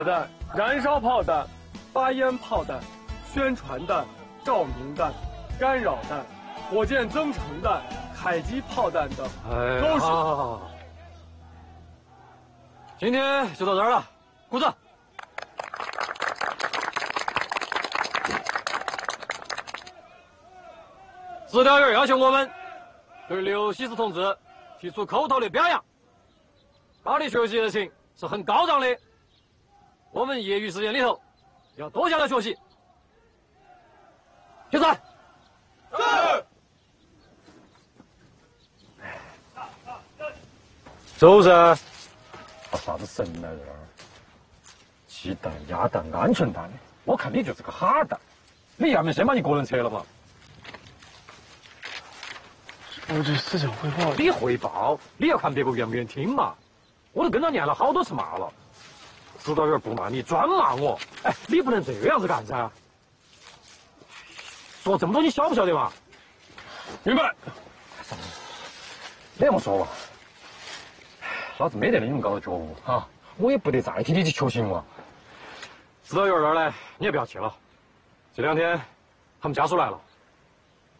弹、燃烧炮弹、发烟炮弹、宣传弹、照明弹、干扰弹、火箭增程弹、迫击炮弹等，都是。 好，今天就到这儿了，鼓掌。指导员要求我们对刘喜之同志提出口头的表扬，他的学习热情是很高涨的。我们业余时间里头要多向他学习。起来。是。走噻。啥子神来着？鸡蛋、鸭蛋、鹌鹑蛋，我看你就是个哈蛋。你要么先把你个人撤了嘛。 我这思想汇报。 你汇报，你要看别个愿不愿意听嘛。我都跟他念了好多次骂了。指导员不骂你，专骂我。哎，你不能这样子干噻。说这么多，你晓不晓得嘛？ 明白。 这样说吧，老子没得那种高的觉悟啊，我也不得再替你去求情嘛。指导员那儿呢，你也不要去了。这2天他们家属来了。